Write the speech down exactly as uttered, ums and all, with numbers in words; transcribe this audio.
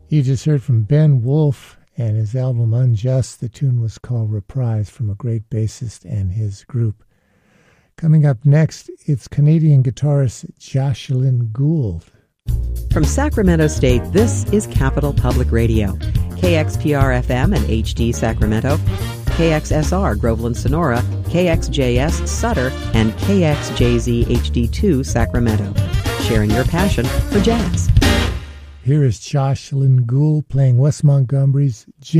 You just heard from Ben Wolf and his album Unjust. The tune was called Reprise, from a great bassist and his group. Coming up next, it's Canadian guitarist Jocelyn Gould. From Sacramento State, this is Capital Public Radio. K X P R F M and H D Sacramento, K X S R Groveland Sonora, K X J S Sutter, and K X J Z H D two Sacramento. Sharing your passion for jazz. Here is Jocelyn Gould playing Wes Montgomery's